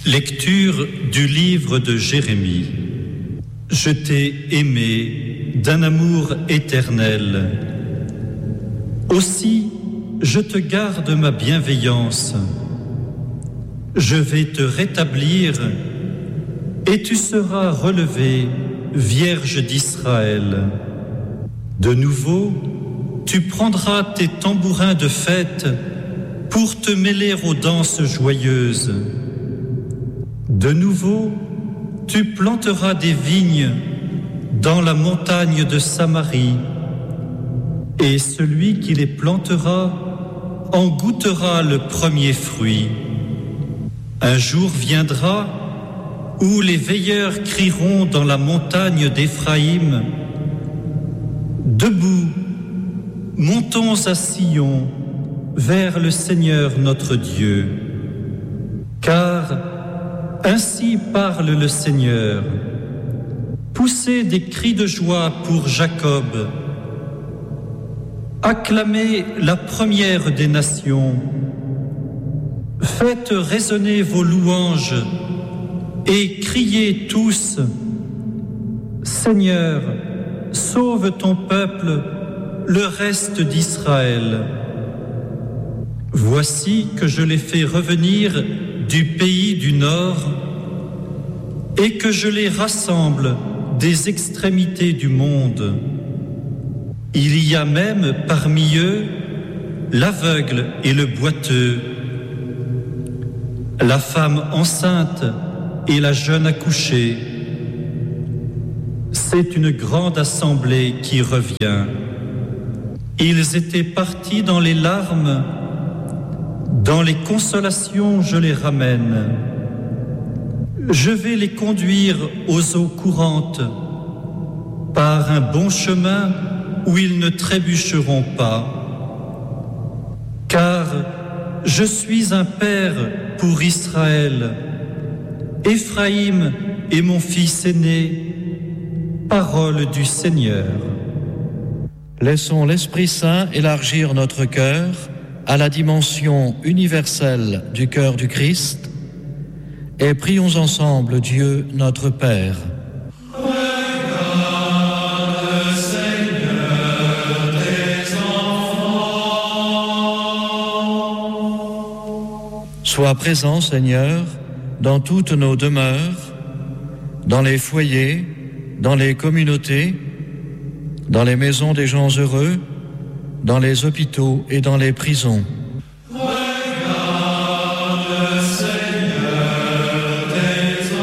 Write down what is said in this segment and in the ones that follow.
Lecture du livre de Jérémie. Je t'ai aimé d'un amour éternel. Aussi, je te garde ma bienveillance. Je vais te rétablir et tu seras relevé, Vierge d'Israël. De nouveau, tu prendras tes tambourins de fête pour te mêler aux danses joyeuses. De nouveau, tu planteras des vignes dans la montagne de Samarie, et celui qui les plantera en goûtera le premier fruit. Un jour viendra où les veilleurs crieront dans la montagne d'Éphraïm: Debout, montons à Sion, vers le Seigneur notre Dieu. Car ainsi parle le Seigneur: poussez des cris de joie pour Jacob, acclamez la première des nations, faites résonner vos louanges et criez tous: Seigneur, sauve ton peuple, le reste d'Israël. Voici que je les fais revenir du pays du Nord et que je les rassemble des extrémités du monde. Il y a même parmi eux l'aveugle et le boiteux, la femme enceinte et la jeune accouchée. C'est une grande assemblée qui revient. Ils étaient partis dans les larmes, dans les consolations je les ramène. Je vais les conduire aux eaux courantes, par un bon chemin où ils ne trébucheront pas. Car je suis un père pour Israël, Éphraïm est mon fils aîné, parole du Seigneur. Laissons l'Esprit Saint élargir notre cœur à la dimension universelle du cœur du Christ et prions ensemble Dieu notre Père. Regarde, Seigneur, tes enfants. Sois présent, Seigneur, dans toutes nos demeures, dans les foyers, dans les communautés, dans les maisons des gens heureux, dans les hôpitaux et dans les prisons. Regarde, Seigneur, tes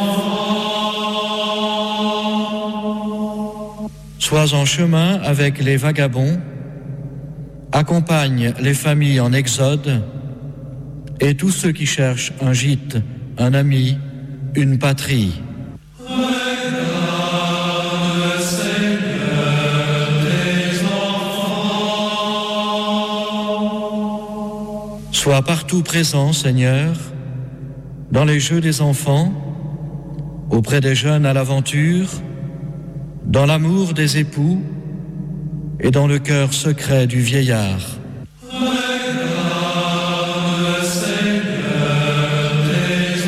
enfants. Sois en chemin avec les vagabonds, accompagne les familles en exode et tous ceux qui cherchent un gîte, un ami, une patrie. Sois partout présent, Seigneur, dans les jeux des enfants, auprès des jeunes à l'aventure, dans l'amour des époux et dans le cœur secret du vieillard. Regarde, Seigneur, tes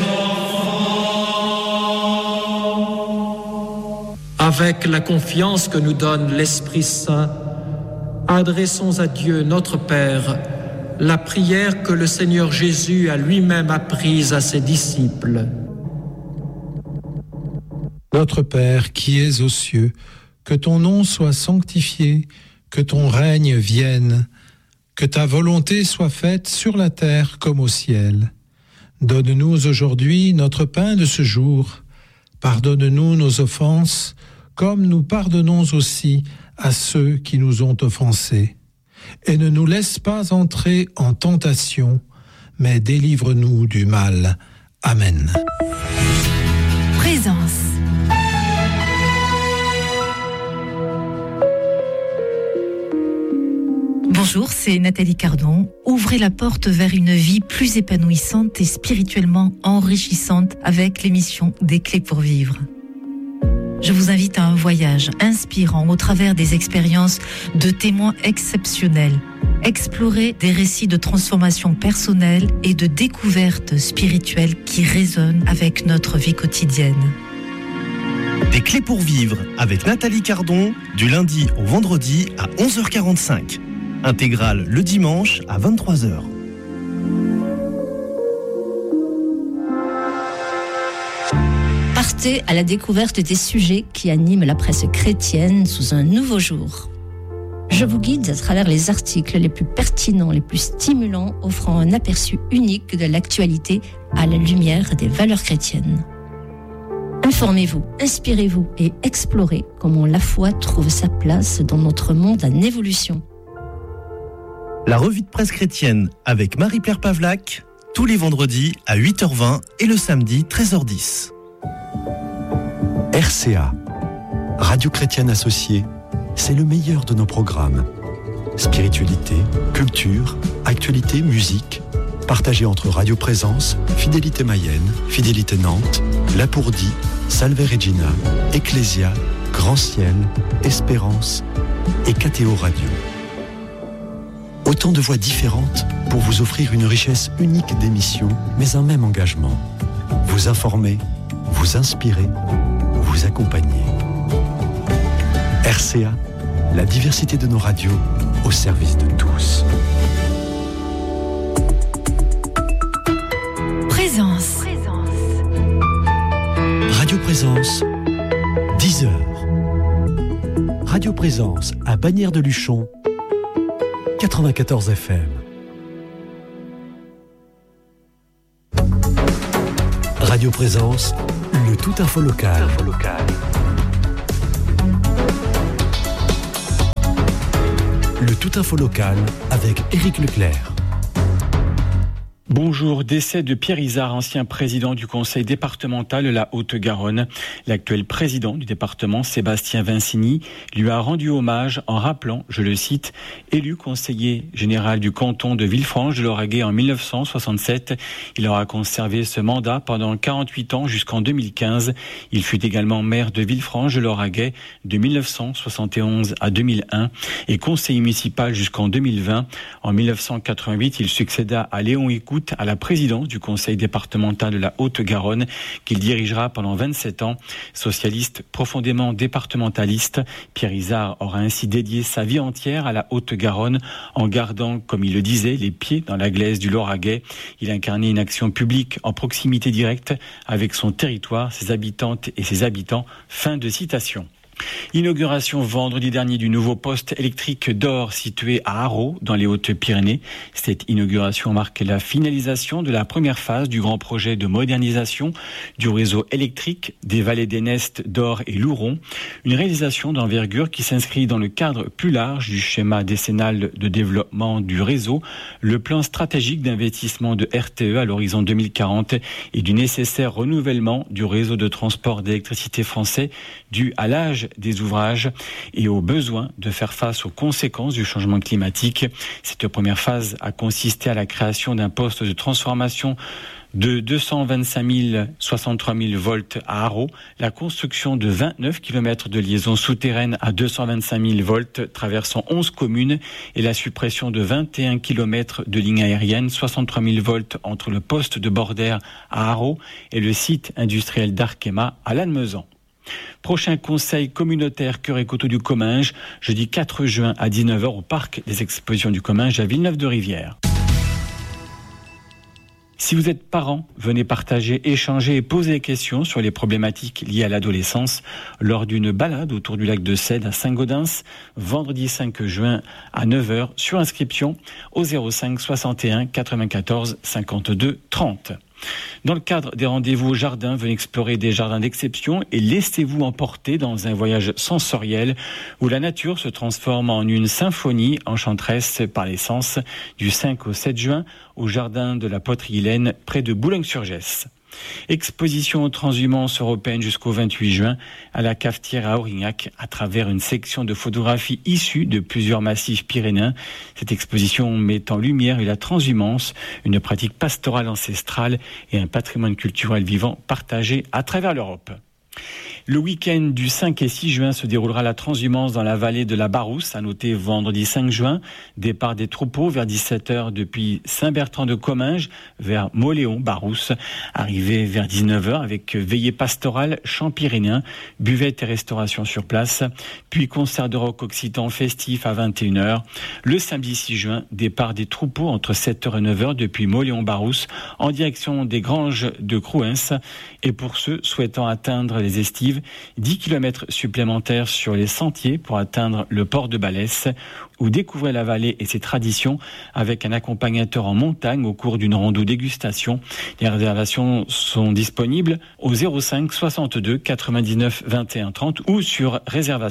enfants. Avec la confiance que nous donne l'Esprit Saint, adressons à Dieu notre Père la prière que le Seigneur Jésus a lui-même apprise à ses disciples. Notre Père qui es aux cieux, que ton nom soit sanctifié, que ton règne vienne, que ta volonté soit faite sur la terre comme au ciel. Donne-nous aujourd'hui notre pain de ce jour. Pardonne-nous nos offenses, comme nous pardonnons aussi à ceux qui nous ont offensés. Et ne nous laisse pas entrer en tentation, mais délivre-nous du mal. Amen. Présence. Bonjour, c'est Nathalie Cardon. Ouvrez la porte vers une vie plus épanouissante et spirituellement enrichissante avec l'émission Des Clés pour vivre. Je vous invite à un voyage inspirant au travers des expériences de témoins exceptionnels. Explorer des récits de transformation personnelle et de découverte spirituelle qui résonnent avec notre vie quotidienne. Des clés pour vivre avec Nathalie Cardon, du lundi au vendredi à 11h45. Intégrale le dimanche à 23h. Partez à la découverte des sujets qui animent la presse chrétienne sous un nouveau jour. Je vous guide à travers les articles les plus pertinents, les plus stimulants, offrant un aperçu unique de l'actualité à la lumière des valeurs chrétiennes. Informez-vous, inspirez-vous et explorez comment la foi trouve sa place dans notre monde en évolution. La revue de presse chrétienne avec Marie-Pierre Pavlac, tous les vendredis à 8h20 et le samedi 13h10. RCA, Radio Chrétienne Associée, c'est le meilleur de nos programmes. Spiritualité, culture, actualité, musique, partagés entre Radio Présence, Fidélité Mayenne, Fidélité Nantes, Lapourdie, Salve Regina, Ecclésia, Grand Ciel, Espérance et KTO Radio. Autant de voix différentes pour vous offrir une richesse unique d'émissions, mais un même engagement. Vous informer, vous inspirer, vous accompagner. RCA, la diversité de nos radios au service de tous. Présence. Radio Présence, 10h. Radio Présence à Bagnères de Luchon, 94 FM. Radio Présence, le tout info local. Le tout info local avec Éric Leclerc. Bonjour, décès de Pierre Izard, ancien président du conseil départemental de la Haute-Garonne. L'actuel président du département, Sébastien Vincini, lui a rendu hommage en rappelant, je le cite, élu conseiller général du canton de Villefranche-de-Lauragais en 1967. Il aura conservé ce mandat pendant 48 ans jusqu'en 2015. Il fut également maire de Villefranche-de-Lauragais de 1971 à 2001 et conseiller municipal jusqu'en 2020. En 1988, il succéda à Léon Écoute à la présidence du conseil départemental de la Haute-Garonne qu'il dirigera pendant 27 ans. Socialiste profondément départementaliste, Pierre Izard aura ainsi dédié sa vie entière à la Haute-Garonne en gardant, comme il le disait, les pieds dans la glaise du Lauragais. Il incarnait une action publique en proximité directe avec son territoire, ses habitantes et ses habitants. Fin de citation. Inauguration vendredi dernier du nouveau poste électrique d'Or situé à Haro dans les Hautes-Pyrénées. Cette inauguration marque la finalisation de la première phase du grand projet de modernisation du réseau électrique des vallées d'Enest, d'Or et Louron. Une réalisation d'envergure qui s'inscrit dans le cadre plus large du schéma décennal de développement du réseau, le plan stratégique d'investissement de RTE à l'horizon 2040 et du nécessaire renouvellement du réseau de transport d'électricité français dû à l'âge des ouvrages et au besoin de faire face aux conséquences du changement climatique. Cette première phase a consisté à la création d'un poste de transformation de 225 63 000 volts à Haro, la construction de 29 km de liaison souterraine à 225 000 volts traversant 11 communes et la suppression de 21 km de lignes aériennes 63 000 volts entre le poste de Bordère à Haro et le site industriel d'Arkema à Lannemezan. Prochain conseil communautaire Cœur et Coteaux du Comminges, jeudi 4 juin à 19h au parc des expositions du Comminges à Villeneuve-de-Rivière. Si vous êtes parent, venez partager, échanger et poser des questions sur les problématiques liées à l'adolescence lors d'une balade autour du lac de Cède à Saint-Gaudens, vendredi 5 juin à 9h, sur inscription au 05 61 94 52 30. Dans le cadre des rendez-vous au jardin, venez explorer des jardins d'exception et laissez-vous emporter dans un voyage sensoriel où la nature se transforme en une symphonie enchanteresse par les sens du 5 au 7 juin au jardin de la Poterie-Hélène près de Boulogne-sur-Gesse. Exposition transhumance européenne jusqu'au 28 juin à la cafetière à Aurignac à travers une section de photographie issue de plusieurs massifs pyrénéens. Cette exposition met en lumière la transhumance, une pratique pastorale ancestrale et un patrimoine culturel vivant partagé à travers l'Europe. Le week-end du 5 et 6 juin se déroulera la transhumance dans la vallée de la Barousse, à noter vendredi 5 juin. Départ des troupeaux vers 17h depuis Saint-Bertrand-de-Comminges vers Mauléon-Barousse. Arrivée vers 19h avec veillée pastorale chant pyrénéen, buvette et restauration sur place. Puis concert de rock occitan festif à 21h. Le samedi 6 juin, départ des troupeaux entre 7h et 9h depuis Mauléon-Barousse en direction des granges de Crouens. Et pour ceux souhaitant atteindre les estives, 10 km supplémentaires sur les sentiers pour atteindre le port de Balès, ou découvrir la vallée et ses traditions avec un accompagnateur en montagne au cours d'une rando dégustation. Les réservations sont disponibles au 05 62 99 21 30 ou sur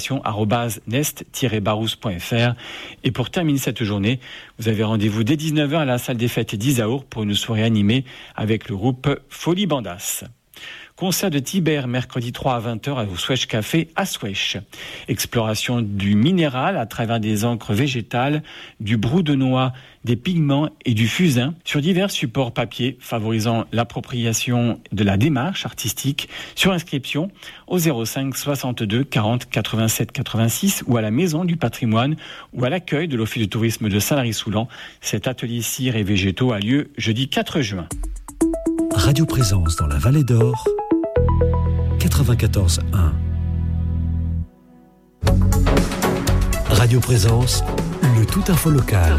réservation@nest-barousse.fr. Et pour terminer cette journée, vous avez rendez-vous dès 19h à la salle des fêtes d'Isaour pour une soirée animée avec le groupe Folie Bandas. Concert de Tibère, mercredi 3 à 20h au Swèche Café à Swèche. Exploration du minéral à travers des encres végétales, du brou de noix, des pigments et du fusain sur divers supports papier, favorisant l'appropriation de la démarche artistique. Sur inscription au 05 62 40 87 86 ou à la Maison du Patrimoine ou à l'accueil de l'Office de tourisme de Saint-Lary-Soulan. Cet atelier cire et végétaux a lieu jeudi 4 juin. Radio Présence dans la Vallée d'Or, 94.1. Radio Présence, le tout info local.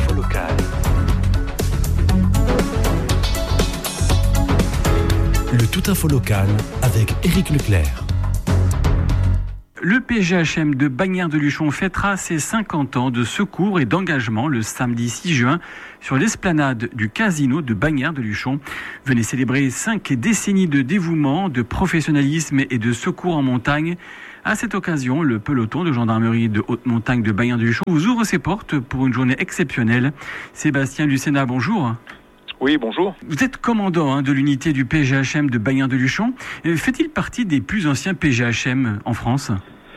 Le tout info local avec Éric Leclerc. Le PGHM de Bagnères-de-Luchon fêtera ses 50 ans de secours et d'engagement le samedi 6 juin sur l'esplanade du casino de Bagnères-de-Luchon. Venez célébrer 5 décennies de dévouement, de professionnalisme et de secours en montagne. À cette occasion, le peloton de gendarmerie de haute montagne de Bagnères-de-Luchon vous ouvre ses portes pour une journée exceptionnelle. Sébastien Lucena, bonjour. Oui, bonjour. Vous êtes commandant de l'unité du PGHM de Bagnères-de-Luchon. Fait-il partie des plus anciens PGHM en France ?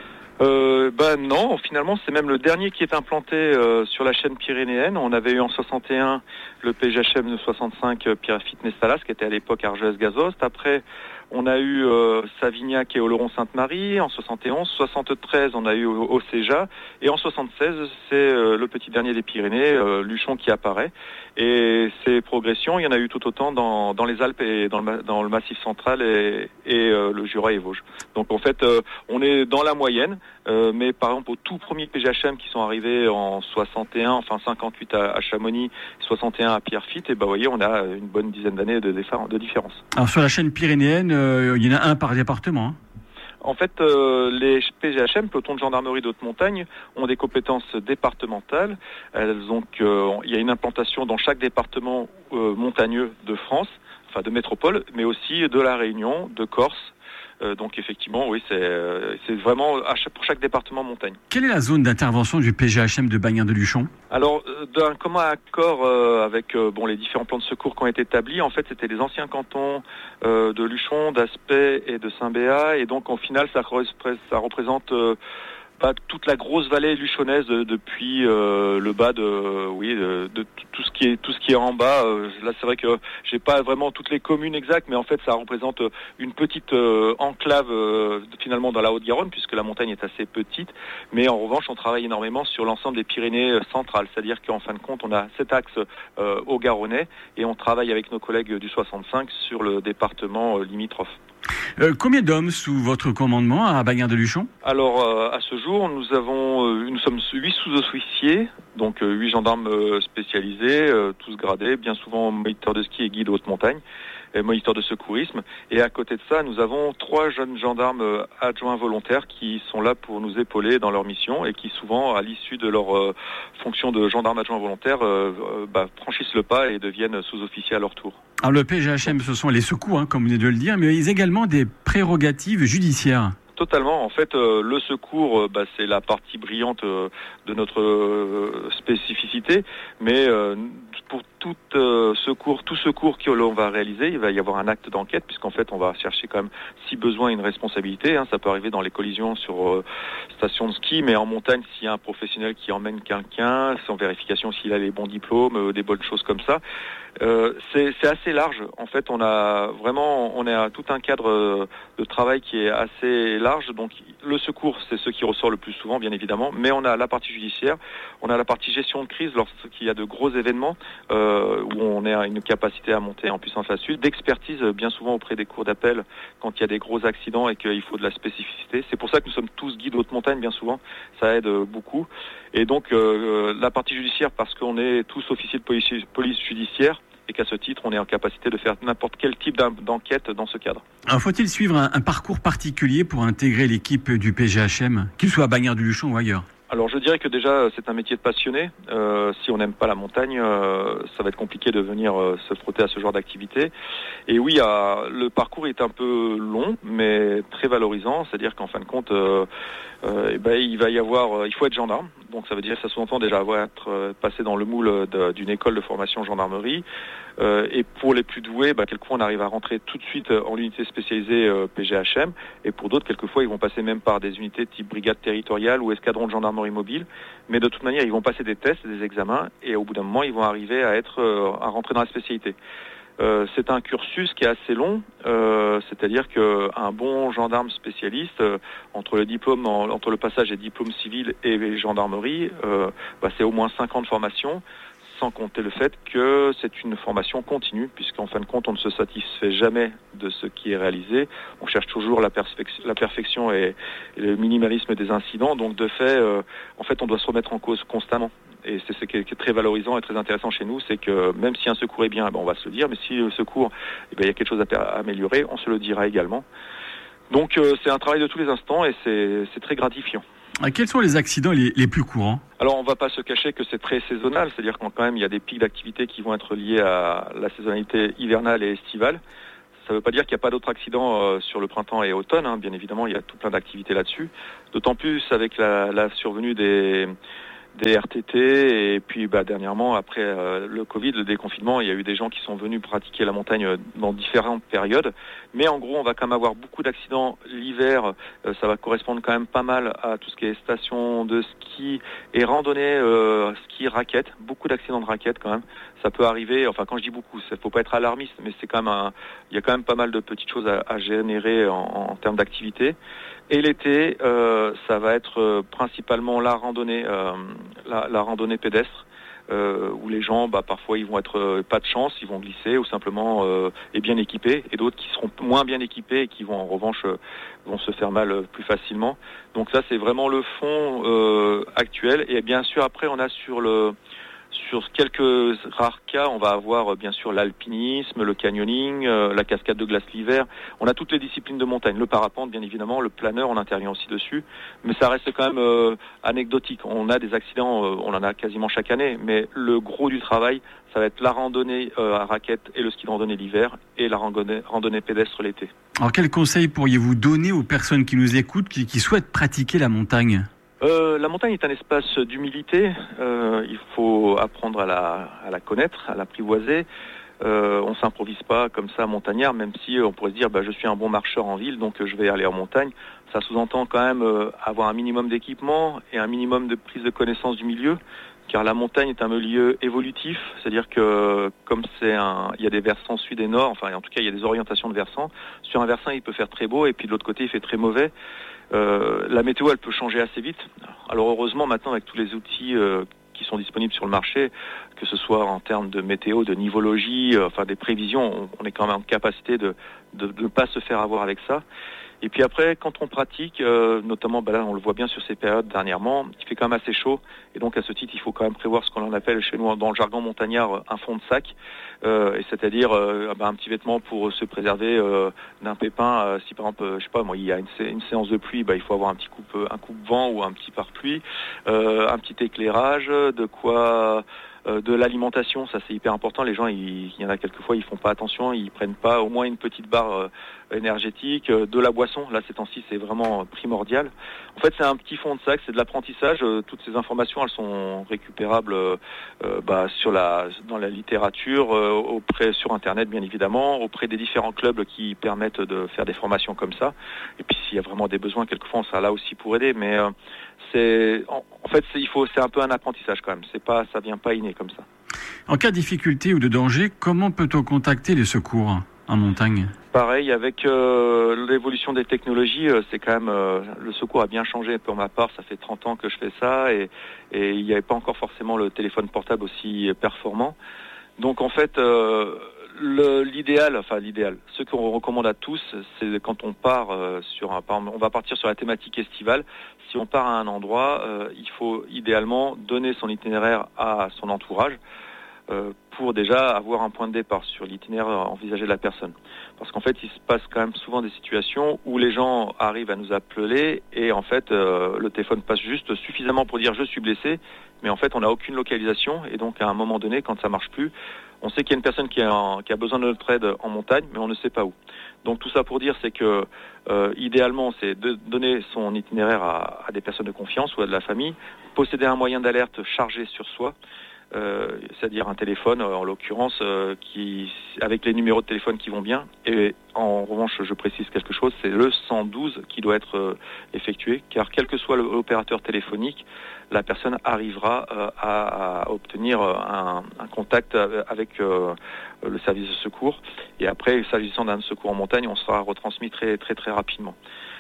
Non, finalement c'est même le dernier qui est implanté sur la chaîne pyrénéenne. On avait eu en 61 le PGHM de 65 Pierre Fitness Salas qui était à l'époque Argelès-Gazost. Après on a eu Savignac et Oloron-Sainte-Marie en 71, 73 on a eu Océja et en 76 c'est le petit dernier des Pyrénées, Luchon qui apparaît. Et ces progressions, il y en a eu tout autant dans les Alpes et dans le Massif central et le Jura et Vosges. Donc en fait on est dans la moyenne, mais par exemple aux tout premiers PGHM qui sont arrivés en 61, enfin 58 à Chamonix, 61 à Pierrefitte, et vous voyez on a une bonne dizaine d'années de différence. Alors sur la chaîne pyrénéenne, il y en a un par département, hein. En fait, les PGHM, pelotons de gendarmerie de haute montagne, ont des compétences départementales. Il y a une implantation dans chaque département montagneux de France, enfin de métropole, mais aussi de la Réunion, de Corse. Donc effectivement, oui, c'est vraiment pour chaque département montagne. Quelle est la zone d'intervention du PGHM de Bagnères-de-Luchon ? Alors, d'un commun accord avec les différents plans de secours qui ont été établis, en fait, c'était les anciens cantons de Luchon, d'Aspet et de Saint-Béat, et donc au final, ça représente toute la grosse vallée luchonnaise depuis le bas de tout ce qui est en bas. Là c'est vrai que j'ai pas vraiment toutes les communes exactes, mais en fait ça représente une petite enclave finalement dans la Haute-Garonne puisque la montagne est assez petite. Mais en revanche on travaille énormément sur l'ensemble des Pyrénées centrales, c'est-à-dire qu'en fin de compte on a cet axe au Garonnais et on travaille avec nos collègues du 65 sur le département limitrophe. Combien d'hommes sous votre commandement à Bagnères-de-Luchon ? Alors à ce jour, nous sommes 8 sous-officiers, donc 8 gendarmes spécialisés, tous gradés, bien souvent moniteurs de ski et guides haute montagne, et moniteurs de secourisme. Et à côté de ça, nous avons 3 jeunes gendarmes adjoints volontaires qui sont là pour nous épauler dans leur mission et qui souvent, à l'issue de leur fonction de gendarme adjoint volontaire, franchissent le pas et deviennent sous-officiers à leur tour. Alors le PGHM, ce sont les secours, comme vous venez de le dire, mais ils ont également des prérogatives judiciaires. Totalement. En fait, le secours, c'est la partie brillante de notre spécificité. Mais pour tout secours que l'on va réaliser, il va y avoir un acte d'enquête, puisqu'en fait on va chercher quand même, si besoin, une responsabilité. Ça peut arriver dans les collisions sur station de ski, mais en montagne, s'il y a un professionnel qui emmène quelqu'un, sans vérification s'il a les bons diplômes, des bonnes choses comme ça. C'est assez large. En fait, on a tout un cadre de travail qui est assez large. Donc, le secours, c'est ce qui ressort le plus souvent, bien évidemment. Mais on a la partie judiciaire, on a la partie gestion de crise lorsqu'il y a de gros événements où on a une capacité à monter en puissance là-dessus, d'expertise bien souvent auprès des cours d'appel quand il y a des gros accidents et qu'il faut de la spécificité. C'est pour ça que nous sommes tous guides haute montagne, bien souvent. Ça aide beaucoup. Et donc, la partie judiciaire, parce qu'on est tous officiers de police judiciaire, et qu'à ce titre, on est en capacité de faire n'importe quel type d'enquête dans ce cadre. Alors, faut-il suivre un parcours particulier pour intégrer l'équipe du PGHM, qu'il soit à Bagnères-du-Luchon ou ailleurs ? Alors je dirais que déjà c'est un métier de passionné. Si on n'aime pas la montagne, ça va être compliqué de venir se frotter à ce genre d'activité. Et oui, le parcours est un peu long, mais très valorisant. C'est-à-dire qu'en fin de compte, il faut être gendarme. Donc ça veut dire que ça sous-entend déjà être passé dans le moule d'une école de formation gendarmerie. Et pour les plus doués, quelquefois on arrive à rentrer tout de suite en unité spécialisée PGHM. Et pour d'autres, quelquefois, ils vont passer même par des unités type brigade territoriale ou escadron de gendarmerie mobile. Mais de toute manière, ils vont passer des tests, des examens, et au bout d'un moment, ils vont arriver à rentrer dans la spécialité. C'est un cursus qui est assez long, c'est-à-dire qu'un bon gendarme spécialiste, entre le passage des diplômes civils et gendarmerie, c'est au moins 5 ans de formation, sans compter le fait que c'est une formation continue, puisqu'en fin de compte, on ne se satisfait jamais de ce qui est réalisé. On cherche toujours la perfection et le minimalisme des incidents. Donc, de fait, on doit se remettre en cause constamment. Et c'est ce qui est très valorisant et très intéressant chez nous, c'est que même si un secours est bien, on va se le dire, mais si le secours, il y a quelque chose à améliorer, on se le dira également. Donc, c'est un travail de tous les instants et c'est très gratifiant. Quels sont les accidents les plus courants ? Alors, on ne va pas se cacher que c'est très saisonnal, c'est-à-dire quand même il y a des pics d'activité qui vont être liés à la saisonnalité hivernale et estivale. Ça ne veut pas dire qu'il n'y a pas d'autres accidents sur le printemps et automne, bien évidemment, il y a tout plein d'activités là-dessus. D'autant plus avec la survenue des RTT et puis dernièrement après le Covid, le déconfinement, il y a eu des gens qui sont venus pratiquer la montagne dans différentes périodes, mais en gros on va quand même avoir beaucoup d'accidents l'hiver, ça va correspondre quand même pas mal à tout ce qui est station de ski et randonnée, ski raquette, beaucoup d'accidents de raquette quand même, ça peut arriver, quand je dis beaucoup, il faut pas être alarmiste, mais c'est quand même il y a quand même pas mal de petites choses à générer en termes d'activité. Et l'été, ça va être principalement la randonnée pédestre, où les gens, parfois, ils vont être pas de chance, ils vont glisser ou simplement et bien équipés, et d'autres qui seront moins bien équipés et qui vont en revanche vont se faire mal plus facilement. Donc ça, c'est vraiment le fond actuel. Et bien sûr, après, on a sur quelques rares cas, on va avoir bien sûr l'alpinisme, le canyoning, la cascade de glace l'hiver. On a toutes les disciplines de montagne. Le parapente, bien évidemment, le planeur, on intervient aussi dessus. Mais ça reste quand même anecdotique. On a des accidents, on en a quasiment chaque année. Mais le gros du travail, ça va être la randonnée à raquette et le ski de randonnée l'hiver et la randonnée pédestre l'été. Alors, quels conseils pourriez-vous donner aux personnes qui nous écoutent, qui souhaitent pratiquer la montagne ? La montagne est un espace d'humilité. Il faut apprendre à la connaître, à l'apprivoiser. On s'improvise pas comme ça montagnard, même si on pourrait se dire je suis un bon marcheur en ville, donc je vais aller en montagne. Ça sous-entend quand même avoir un minimum d'équipement et un minimum de prise de connaissance du milieu, car la montagne est un milieu évolutif, c'est-à-dire que comme il y a des versants sud et nord, en tout cas il y a des orientations de versants. Sur un versant il peut faire très beau et puis de l'autre côté il fait très mauvais. La météo, elle peut changer assez vite. Alors heureusement, maintenant, avec tous les outils qui sont disponibles sur le marché, que ce soit en termes de météo, de nivologie, des prévisions, on est quand même en capacité de ne pas se faire avoir avec ça. Et puis après, quand on pratique, notamment, là, on le voit bien sur ces périodes dernièrement, il fait quand même assez chaud. Et donc, à ce titre, il faut quand même prévoir ce qu'on appelle chez nous, dans le jargon montagnard, un fond de sac. Et c'est-à-dire un petit vêtement pour se préserver d'un pépin. Si par exemple, il y a une séance de pluie, il faut avoir un coupe-vent ou un petit pare-pluie, un petit éclairage, de l'alimentation, ça c'est hyper important. Les gens, il y en a quelquefois, ils font pas attention, ils prennent pas au moins une petite barre énergétiques, de la boisson. Là, ces temps-ci, c'est vraiment primordial. En fait, c'est un petit fond de sac, c'est de l'apprentissage. Toutes ces informations, elles sont récupérables dans la littérature, sur Internet, bien évidemment, auprès des différents clubs qui permettent de faire des formations comme ça. Et puis, s'il y a vraiment des besoins, quelquefois, on sera là aussi pour aider. Mais c'est un peu un apprentissage quand même. Ça vient pas inné comme ça. En cas de difficulté ou de danger, comment peut-on contacter les secours en montagne ? Pareil, avec l'évolution des technologies, c'est quand même le secours a bien changé. Pour ma part, ça fait 30 ans que je fais ça et il n'y avait pas encore forcément le téléphone portable aussi performant. Donc en fait, l'idéal, ce qu'on recommande à tous, c'est quand on part on va partir sur la thématique estivale. Si on part à un endroit, il faut idéalement donner son itinéraire à son entourage pour déjà avoir un point de départ sur l'itinéraire envisagé de la personne. Parce qu'en fait, il se passe quand même souvent des situations où les gens arrivent à nous appeler et en fait, le téléphone passe juste suffisamment pour dire « je suis blessé », mais en fait, on n'a aucune localisation et donc à un moment donné, quand ça marche plus, on sait qu'il y a une personne qui a besoin de notre aide en montagne, mais on ne sait pas où. Donc tout ça pour dire, c'est que idéalement, c'est de donner son itinéraire à des personnes de confiance ou à de la famille, posséder un moyen d'alerte chargé sur soi, c'est-à-dire un téléphone en l'occurrence avec les numéros de téléphone qui vont bien. Et en revanche, je précise quelque chose, c'est le 112 qui doit être effectué, car quel que soit l'opérateur téléphonique, la personne arrivera à obtenir un contact avec le service de secours. Et après, s'agissant d'un secours en montagne, on sera retransmis très très très rapidement.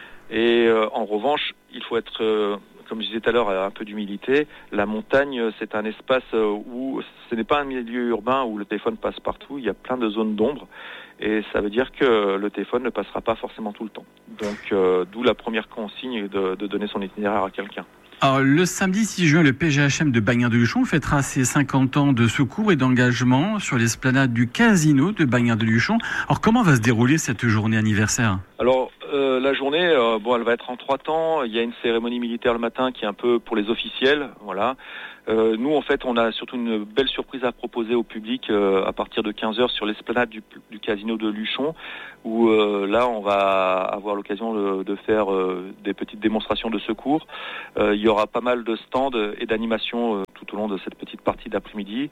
Et en revanche, il faut être comme je disais tout à l'heure, un peu d'humilité. La montagne, c'est un espace où ce n'est pas un milieu urbain où le téléphone passe partout. Il y a plein de zones d'ombre et ça veut dire que le téléphone ne passera pas forcément tout le temps. Donc, d'où la première consigne de donner son itinéraire à quelqu'un. Alors, le samedi 6 juin, le PGHM de Bagnères-de-Luchon fêtera ses 50 ans de secours et d'engagement sur l'esplanade du casino de Bagnères-de-Luchon. Alors, comment va se dérouler cette journée anniversaire ? Alors, la journée, elle va être en 3 temps. Il y a une cérémonie militaire le matin qui est un peu pour les officiels, voilà. Nous, en fait, on a surtout une belle surprise à proposer au public à partir de 15h sur l'esplanade du casino de Luchon, où là, on va avoir l'occasion de faire des petites démonstrations de secours. Il y aura pas mal de stands et d'animations tout au long de cette petite partie d'après-midi.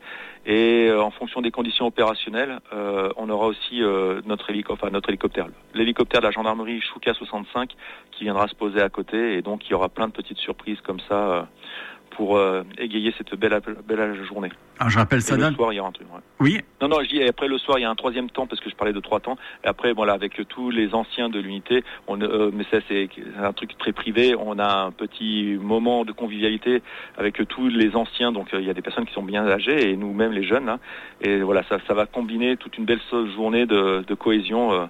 Et en fonction des conditions opérationnelles, on aura aussi notre hélicoptère. L'hélicoptère de la gendarmerie Chouka 65 qui viendra se poser à côté. Et donc, il y aura plein de petites surprises comme ça pour égayer cette belle journée. Alors, je rappelle ça. Le soir, il y aura un truc. Ouais. Oui. Non, je dis, et après le soir, il y a un 3e temps, parce que je parlais de 3 temps. Et après, voilà, avec tous les anciens de l'unité, mais ça, c'est un truc très privé. On a un petit moment de convivialité avec tous les anciens. Donc, il y a des personnes qui sont bien âgées, et nous-mêmes, les jeunes. Hein. Et voilà, ça va combiner toute une belle journée de cohésion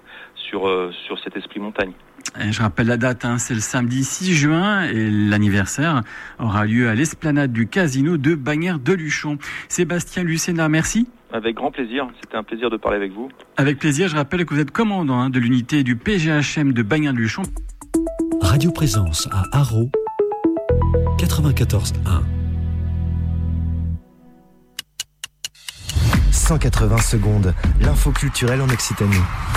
sur cet esprit montagne. Et je rappelle la date, c'est le samedi 6 juin et l'anniversaire aura lieu à l'esplanade du casino de Bagnères-de-Luchon. Sébastien Lucena, merci. Avec grand plaisir, c'était un plaisir de parler avec vous. Avec plaisir, je rappelle que vous êtes commandant de l'unité du PGHM de Bagnères-de-Luchon. Radio Présence à Haro, 94.1. 180 secondes, l'info culturelle en Occitanie.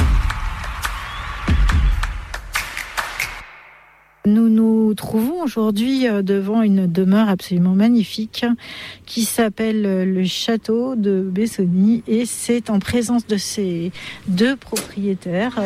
Nous nous trouvons aujourd'hui devant une demeure absolument magnifique qui s'appelle le château de Bessonny et c'est en présence de ses 2 propriétaires.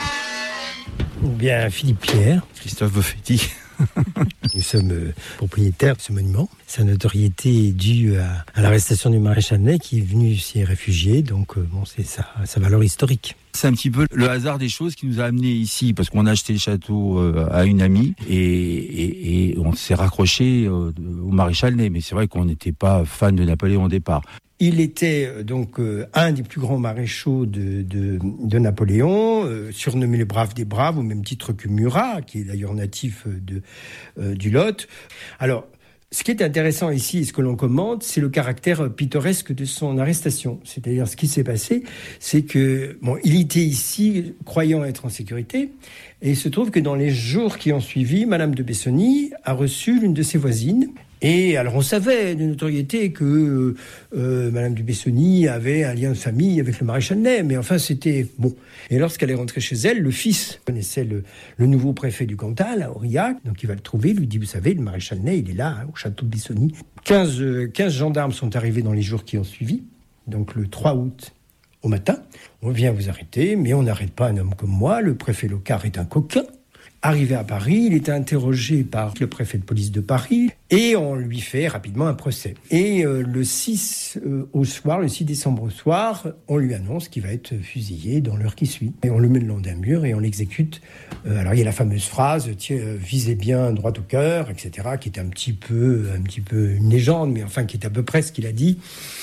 Bien Philippe Pierre, Christophe Boffetti. Nous sommes propriétaires de ce monument. Sa notoriété est due à l'arrestation du maréchal Ney qui est venu s'y réfugier. Donc c'est sa valeur historique. C'est un petit peu le hasard des choses qui nous a amenés ici parce qu'on a acheté le château à une amie et on s'est raccroché au maréchal Ney. Mais c'est vrai qu'on n'était pas fan de Napoléon au départ. Il était donc un des plus grands maréchaux de Napoléon, surnommé le brave des braves, au même titre que Murat, qui est d'ailleurs natif du Lot. Alors, ce qui est intéressant ici, et ce que l'on commente, c'est le caractère pittoresque de son arrestation. C'est-à-dire, ce qui s'est passé, c'est que, il était ici, croyant être en sécurité, et il se trouve que dans les jours qui ont suivi, Madame de Bessonny a reçu l'une de ses voisines, Et alors on savait de notoriété que Madame du Bessonnier avait un lien de famille avec le maréchal Ney, mais enfin c'était bon. Et lorsqu'elle est rentrée chez elle, le fils connaissait le nouveau préfet du Cantal, à Aurillac, donc il va le trouver, lui dit, vous savez, le maréchal Ney, il est là, au château de Bessonnier. 15 gendarmes sont arrivés dans les jours qui ont suivi, donc le 3 août au matin. On vient vous arrêter, mais on n'arrête pas un homme comme moi, le préfet Locard est un coquin. Arrivé à Paris, il était interrogé par le préfet de police de Paris et on lui fait rapidement un procès. Et le 6 décembre au soir, on lui annonce qu'il va être fusillé dans l'heure qui suit. Et on le met le long d'un mur et on l'exécute. Alors il y a la fameuse phrase « visez bien droit au cœur », etc., qui est un petit peu une légende, mais enfin qui est à peu près ce qu'il a dit.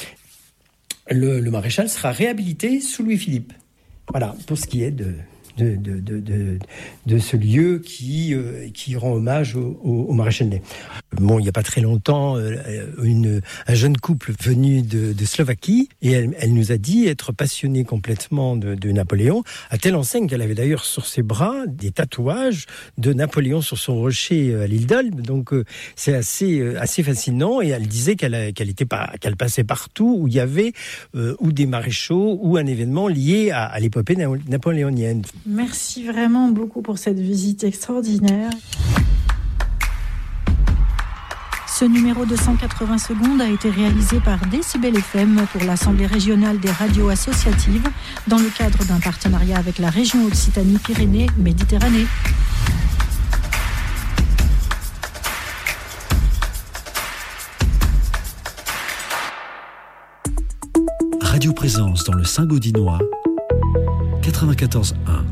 Le maréchal sera réhabilité sous Louis-Philippe. Voilà, pour ce qui est de ce lieu qui rend hommage au maréchal Ney. Bon, il n'y a pas très longtemps, un jeune couple venu de Slovaquie, et elle nous a dit être passionnée complètement de Napoléon, à telle enseigne qu'elle avait d'ailleurs sur ses bras des tatouages de Napoléon sur son rocher à l'île d'Elbe. Donc c'est assez fascinant, et elle disait qu'elle passait partout où il y avait ou des maréchaux ou un événement lié à l'épopée napoléonienne. Merci vraiment beaucoup pour cette visite extraordinaire. Ce numéro de 180 secondes a été réalisé par Décibel FM pour l'Assemblée régionale des radios associatives dans le cadre d'un partenariat avec la région Occitanie-Pyrénées-Méditerranée. Radio Présence dans le Saint-Gaudinois, 94.1.